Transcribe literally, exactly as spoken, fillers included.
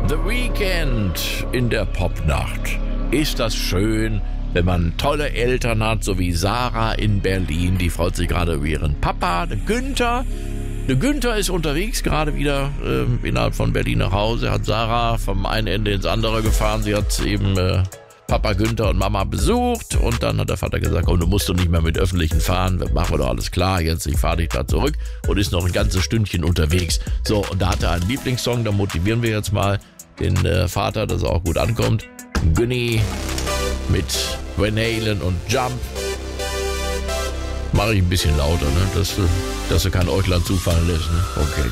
The Weeknd in der Popnacht. Ist das schön, wenn man tolle Eltern hat, so wie Sarah in Berlin. Die freut sich gerade über ihren Papa, der Günther. Der Günther ist unterwegs, gerade wieder äh, innerhalb von Berlin nach Hause. Hat Sarah vom einen Ende ins andere gefahren. Sie hat eben äh, Papa Günther und Mama besucht. Und dann hat der Vater gesagt, oh, du musst doch nicht mehr mit Öffentlichen fahren. Das machen wir doch alles klar. Jetzt, ich fahre dich da zurück. Und ist noch ein ganzes Stündchen unterwegs. So, und da hat er einen Lieblingssong. Da motivieren wir jetzt mal den äh, Vater, dass er auch gut ankommt. Günni mit Van Halen und Jump. Mache ich ein bisschen lauter, ne? dass, du, dass du kein Äuglein zufallen lässt. Ne? Okay.